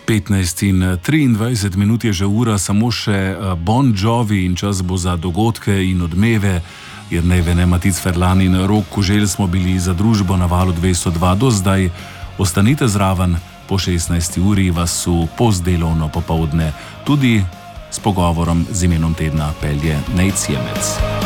15:23 je že ura, samo še Bon Jovi in čas bo za dogodke in odmeve. Jernej Vene, Matic Ferlan in Rok Kuželj smo bili za družbo na Valu 202 do zdaj. Ostanite zraven, po 16. uri vas v postdelovno popoldne tudi s pogovorom z imenom tedna pelje Nejc Jemec.